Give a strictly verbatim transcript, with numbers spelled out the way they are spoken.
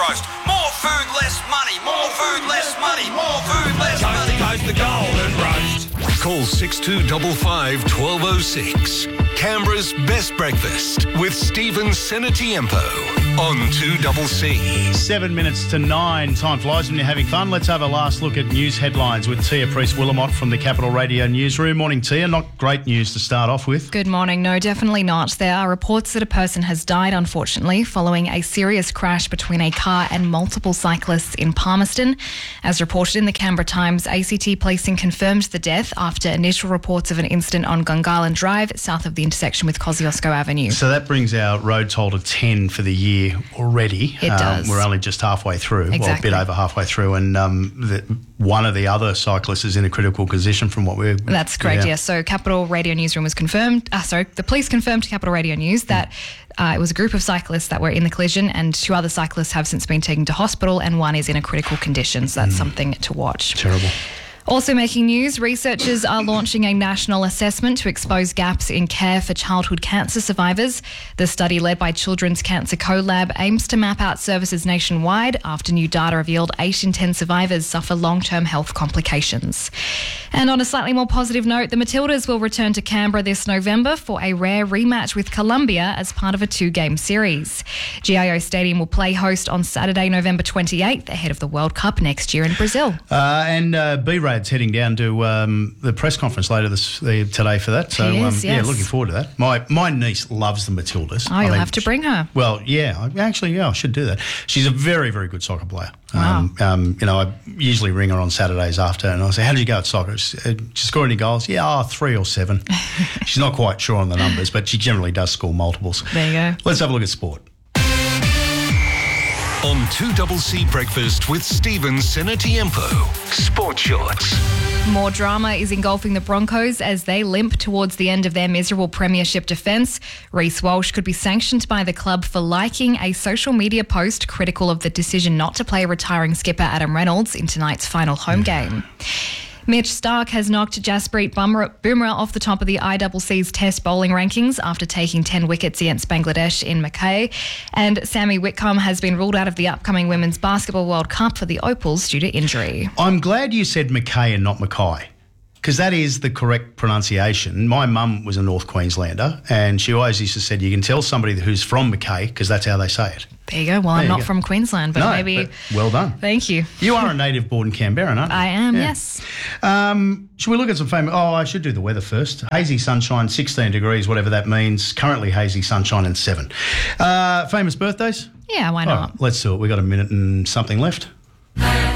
roast. More food, less money. More food, less money. More food, less Coast money. to coast, the golden roast. Call six two five five, one two oh six. Canberra's Best Breakfast with Stephen Senatiempo on two C C. Seven minutes to nine. Time flies when you're having fun. Let's have a last look at news headlines with Tia Priest-Willamott from the Capital Radio Newsroom. Morning, Tia. Not great news to start off with. Good morning. No, definitely not. There are reports that a person has died, unfortunately, following a serious crash between a car and multiple cyclists in Palmerston. As reported in the Canberra Times, A C T Policing confirmed the death after initial reports of an incident on Gungahlin Drive, south of the intersection with Kosciuszko Avenue. So that brings our road toll to ten for the year already. It um, does. We're only just halfway through, Exactly. well, a bit over halfway through, and um, the, one of the other cyclists is in a critical position from what we're... That's correct, yeah. yes. So Capital Radio Newsroom was confirmed, uh, sorry, the police confirmed to Capital Radio News that uh, it was a group of cyclists that were in the collision, and two other cyclists have since been taken to hospital, and one is in a critical condition, so that's mm. something to watch. Terrible. Also making news, researchers are launching a national assessment to expose gaps in care for childhood cancer survivors. The study, led by Children's Cancer Co-Lab, aims to map out services nationwide after new data revealed eight in ten survivors suffer long-term health complications. And on a slightly more positive note, the Matildas will return to Canberra this November for a rare rematch with Colombia as part of a two-game series. G I O Stadium will play host on Saturday, November twenty-eighth, ahead of the World Cup next year in Brazil. Uh, and uh, B-Rad's heading down to um, the press conference later this uh, today for that. So He um, is, yeah, yes. looking forward to that. My my niece loves the Matildas. Oh, you'll have to bring her. Well, yeah, I, actually, yeah, I should do that. She's a very, very good soccer player. Wow. Um, um, you know, I usually ring her on Saturdays after, and I say, "How did you go at soccer? She, uh, she scored any goals?" Yeah, oh, three or seven. She's not quite sure on the numbers, but she generally does score multiples. There you go. Let's have a look at sport. On two C C Breakfast with Stephen Senatiempo. Sport Shorts. More drama is engulfing the Broncos as they limp towards the end of their miserable premiership defence. Reece Walsh could be sanctioned by the club for liking a social media post critical of the decision not to play retiring skipper Adam Reynolds in tonight's final home game. Mitch Starc has knocked Jasprit Bumrah off the top of the I C C's Test bowling rankings after taking ten wickets against Bangladesh in Mackay. And Sammy Whitcomb has been ruled out of the upcoming Women's Basketball World Cup for the Opals due to injury. I'm glad you said Mackay and not Mackay, because that is the correct pronunciation. My mum was a North Queenslander, and she always used to say, you can tell somebody who's from Mackay because that's how they say it. There you go. Well, There I'm you not go. from Queensland, but no, maybe... but well done. Thank you. You are a native born Canberran, aren't you? I am, Yeah. yes. Um, should we look at some famous... Oh, I should do the weather first. Hazy sunshine, sixteen degrees, whatever that means. Currently hazy sunshine and seven. Uh, famous birthdays? Yeah, why All not? right, let's do it. We've got a minute and something left.